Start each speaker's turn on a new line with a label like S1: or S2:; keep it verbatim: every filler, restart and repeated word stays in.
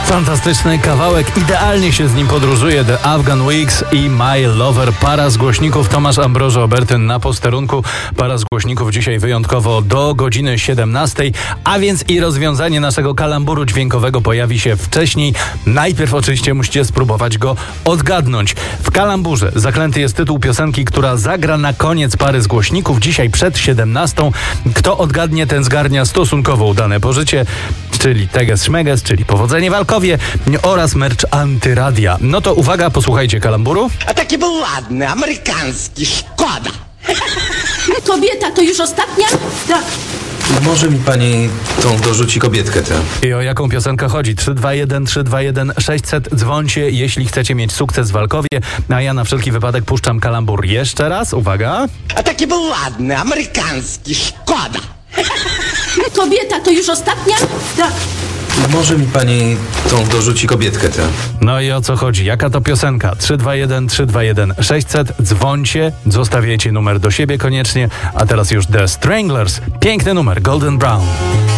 S1: Fantastyczny kawałek, idealnie się z nim podróżuje. The Afghan Wigs i My Lover. Para z głośników, Tomasz Ambroży Obertyn na posterunku. Para z głośników dzisiaj wyjątkowo do godziny siedemnastej, a więc i rozwiązanie naszego kalamburu dźwiękowego pojawi się wcześniej. Najpierw oczywiście musicie spróbować go odgadnąć. W kalamburze zaklęty jest tytuł piosenki, która zagra na koniec pary z głośników dzisiaj przed siedemnastą. Kto odgadnie, ten zgarnia stosunkowo udane pożycie, czyli teges szmeges, czyli powodzenie w Alkowie oraz merch Antyradia. No to uwaga, posłuchajcie kalamburu.
S2: A taki był ładny, amerykański, szkoda.
S3: Kobieta to już ostatnia? Tak.
S4: Może mi pani tą dorzuci kobietkę tę.
S1: I o jaką piosenkę chodzi? trzy dwa jeden trzy dwa jeden sześćset. Dzwońcie, jeśli chcecie mieć sukces w Alkowie. A ja na wszelki wypadek puszczam kalambur jeszcze raz. Uwaga.
S2: A taki był ładny, amerykański, szkoda.
S3: Kobieta to już ostatnia? Tak.
S4: Może mi pani tą dorzuci kobietkę tę.
S1: No i o co chodzi? Jaka to piosenka? trzy dwa jeden trzy dwa jeden sześćset. Dzwońcie, zostawiajcie numer do siebie koniecznie. A teraz już The Stranglers. Piękny numer, Golden Brown.